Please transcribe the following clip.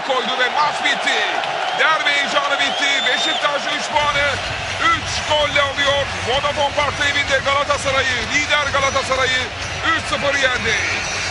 koydu ve maç bitti. Derbi heyecanı bitti. Beşiktaş 3 puanı 3 golle alıyor. Vodafone Park'ta evinde Galatasaray'ı, lider Galatasaray'ı 3-0 yendi.